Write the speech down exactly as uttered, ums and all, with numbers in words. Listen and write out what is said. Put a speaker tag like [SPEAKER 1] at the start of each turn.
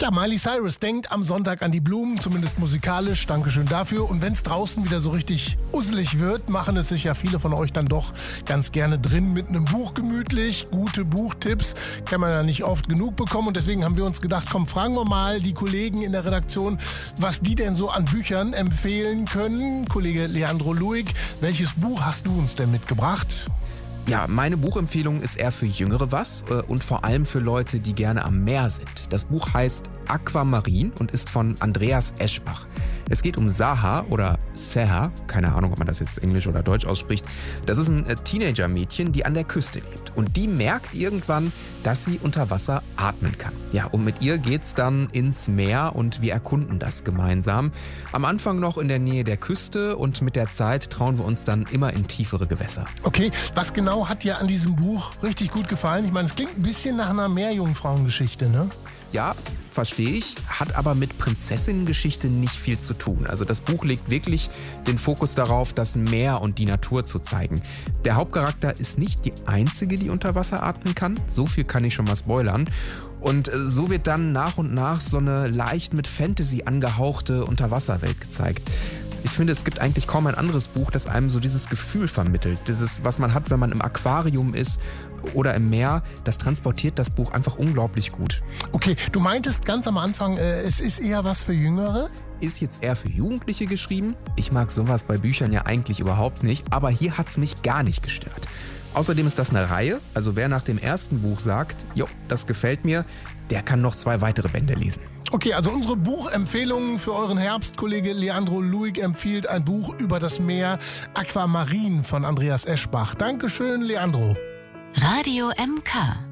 [SPEAKER 1] Ja, Miley Cyrus denkt am Sonntag an die Blumen, zumindest musikalisch. Dankeschön dafür. Und wenn es draußen wieder so richtig usselig wird, machen es sich ja viele von euch dann doch ganz gerne drin mit einem Buch gemütlich. Gute Buchtipps kann man ja nicht oft genug bekommen. Und deswegen haben wir uns gedacht, komm, fragen wir mal die Kollegen in der Redaktion, was die denn so an Büchern empfehlen können. Kollege Leandro Luig, welches Buch hast du uns denn mitgebracht?
[SPEAKER 2] Ja, meine Buchempfehlung ist eher für Jüngere was äh, und vor allem für Leute, die gerne am Meer sind. Das Buch heißt Aquamarin und ist von Andreas Eschbach. Es geht um Saha oder Seha, keine Ahnung, ob man das jetzt Englisch oder Deutsch ausspricht. Das ist ein äh, Teenager-Mädchen, die an der Küste lebt. Und die merkt irgendwann, dass sie unter Wasser atmen kann. Ja, und mit ihr geht's dann ins Meer und wir erkunden das gemeinsam. Am Anfang noch in der Nähe der Küste und mit der Zeit trauen wir uns dann immer in tiefere Gewässer.
[SPEAKER 1] Okay, was genau hat dir an diesem Buch richtig gut gefallen? Ich meine, es klingt ein bisschen nach einer Meerjungfrauengeschichte, ne?
[SPEAKER 2] Ja, verstehe ich, hat aber mit Prinzessinnengeschichte nicht viel zu tun. Also das Buch legt wirklich den Fokus darauf, das Meer und die Natur zu zeigen. Der Hauptcharakter ist nicht die einzige, die unter Wasser atmen kann. So viel kann ich schon mal spoilern. Und so wird dann nach und nach so eine leicht mit Fantasy angehauchte Unterwasserwelt gezeigt. Ich finde, es gibt eigentlich kaum ein anderes Buch, das einem so dieses Gefühl vermittelt. Dieses, was man hat, wenn man im Aquarium ist oder im Meer, das transportiert das Buch einfach unglaublich gut.
[SPEAKER 1] Okay, du meintest ganz am Anfang, äh, es ist eher was für Jüngere?
[SPEAKER 2] Ist jetzt eher für Jugendliche geschrieben. Ich mag sowas bei Büchern ja eigentlich überhaupt nicht, aber hier hat es mich gar nicht gestört. Außerdem ist das eine Reihe, also wer nach dem ersten Buch sagt, jo, das gefällt mir, der kann noch zwei weitere Bände lesen.
[SPEAKER 1] Okay, also unsere Buchempfehlungen für euren Herbst. Kollege Leandro Luig empfiehlt ein Buch über das Meer, Aquamarin von Andreas Eschbach. Dankeschön, Leandro.
[SPEAKER 3] Radio M K.